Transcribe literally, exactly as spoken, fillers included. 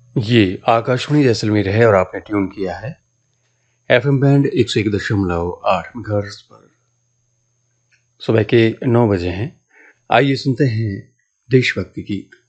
ये आकाशवाणी जैसलमेर है और आपने ट्यून किया है एफएम बैंड एक सौ एक दशमलव आठ मेगाहर्ट्ज़ पर। सुबह के नौ बजे हैं। आइए सुनते हैं देशभक्ति गीत।